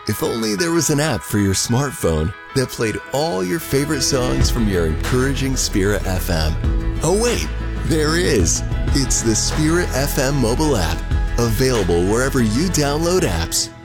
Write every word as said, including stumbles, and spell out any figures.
If only there was an app for your smartphone that played all your favorite songs from your encouraging Spirit F M. Oh wait, there is. It's the Spirit F M mobile app, available wherever you download apps.